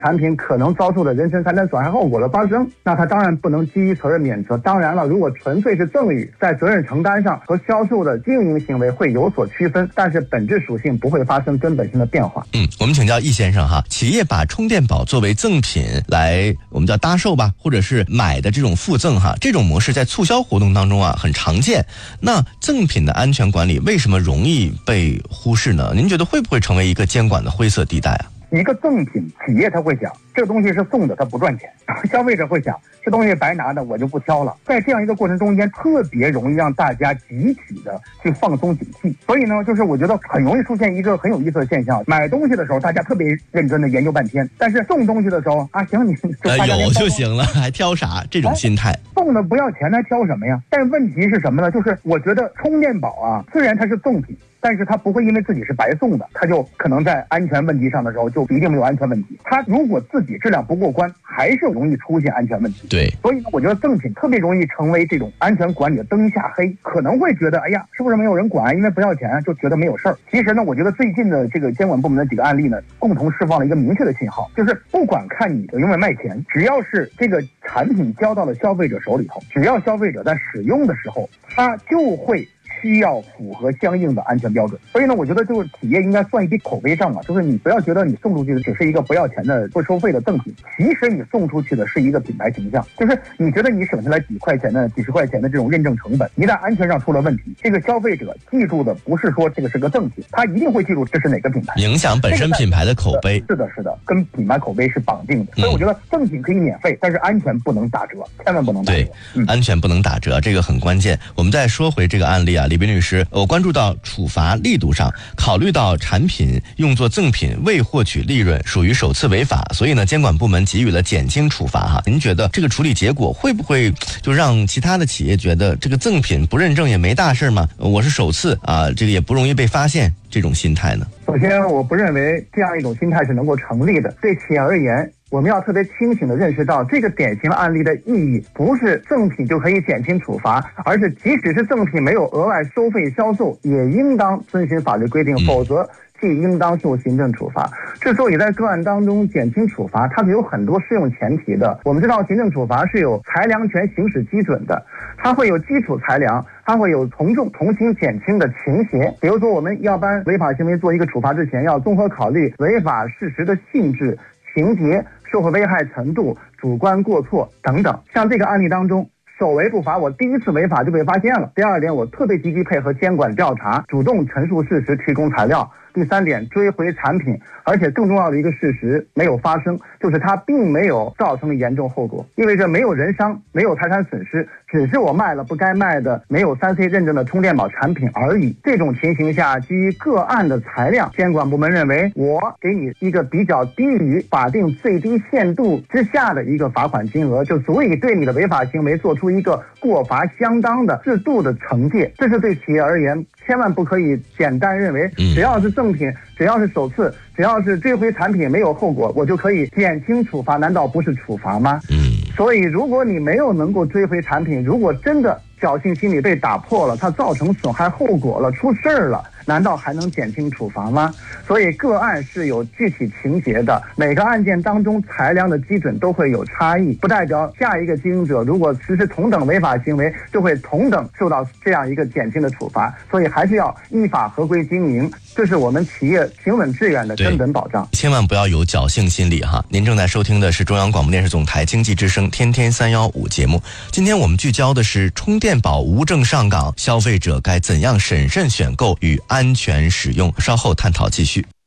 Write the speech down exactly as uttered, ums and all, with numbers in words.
产品可能遭受的人身财产损害后果的发生，那他当然不能基于责任免责。当然了，如果纯粹是赠与，在责任承担上和销售的经营行为会有所区分，但是本质属性不会发生根本性的变化。 嗯，我们请教易先生哈，企业把充电宝作为赠品来，我们叫搭售吧，或者是买的这种附赠哈，这种模式在促销活动当中啊很常见。那赠品的安全管理为什么容易被忽视呢？您觉得会不会成为一个监管的灰色地带啊？ 一个赠品，企业他会想这个东西是送的，它不赚钱；消费者会想这东西白拿的，我就不挑了。在这样一个过程中间，特别容易让大家集体的去放松警惕。所以呢，就是我觉得很容易出现一个很有意思的现象：买东西的时候大家特别认真的研究半天，但是送东西的时候啊，行你就大家有就行了，还挑啥？这种心态， 送的不要钱，还挑什么呀？但是问题是什么呢？就是我觉得充电宝啊，虽然它是赠品，但是它不会因为自己是白送的，它就可能在安全问题上的时候就一定没有安全问题。它如果自己质量不过关，还是容易出现安全问题。 对， 所以呢，我觉得赠品特别容易成为这种安全管理的灯下黑，可能会觉得，哎呀，是不是没有人管？因为不要钱就觉得没有事儿。其实呢，我觉得最近的这个监管部门的几个案例呢，共同释放了一个明确的信号，就是不管看你有没有卖钱，只要是这个产品交到了消费者手里头，只要消费者在使用的时候，他就会需要符合相应的安全标准。所以呢，我觉得就是企业应该算一笔口碑账啊，就是你不要觉得你送出去的只是一个不要钱的不收费的赠品，其实你送出去的是一个品牌形象，就是你觉得你省下来几块钱的几十块钱的这种认证成本，一旦安全上出了问题，这个消费者记住的不是说这个是个赠品，他一定会记住这是哪个品牌， 影响本身品牌的口碑。 是的是的，跟品牌口碑是绑定的。所以我觉得赠品可以免费，但是安全不能打折，千万不能打折。 对、嗯、安全不能打折，这个很关键。我们再说回这个案例啊，李斌律师，我关注到处罚力度上，考虑到产品用作赠品未获取利润属于首次违法，所以呢，监管部门给予了减轻处罚哈。您觉得这个处理结果会不会就让其他的企业觉得这个赠品不认证也没大事嘛？我是首次啊，这个也不容易被发现，这种心态呢？ 首先，我不认为这样一种心态是能够成立的。对企业而言，我们要特别清醒地认识到，这个典型案例的意义不是赠品就可以减轻处罚，而是即使是赠品没有额外收费销售，也应当遵循法律规定，否则即应当受行政处罚。之所以在个案当中减轻处罚，它是有很多适用前提的。我们知道行政处罚是有裁量权行使基准的，它会有基础裁量，它会有从重同轻减轻的情节。比如说，我们要帮违法行为做一个处罚之前，要综合考虑违法事实的性质、情节、社会危害程度、主观过错等等。像这个案例当中，首违不罚，我第一次违法就被发现了。第二点，我特别积极配合监管调查，主动陈述事实，提供材料。第三点，追回产品，而且更重要的一个事实没有发生，就是它并没有造成严重后果，意味着没有人伤，没有财产损失，只是我卖了不该卖的没有 三 C 认证的充电宝产品而已。这种情形下，基于个案的裁量，监管部门认为我给你一个比较低于法定最低限度之下的一个罚款金额，就足以对你的违法行为做出一个过罚相当的适度的惩戒。这是对企业而言千万不可以简单认为只要是赠品，只要是首次，只要是追回产品没有后果，我就可以减轻处罚，难道不是处罚吗？ 嗯， 所以如果你没有能够追回产品，如果真的侥幸心理被打破了，它造成损害后果了，出事儿了，难道还能减轻处罚吗？所以个案是有具体情节的，每个案件当中裁量的基准都会有差异，不代表下一个经营者如果实施同等违法行为就会同等受到这样一个减轻的处罚。所以还是要依法合规经营，这是我们企业平稳致远的根本保障。 千万不要有侥幸心理哈！您正在收听的是中央广播电视总台经济之声天天三幺五节目，今天我们聚焦的是充电宝无证上岗，消费者该怎样审慎选购与安全使用？稍后探讨继续。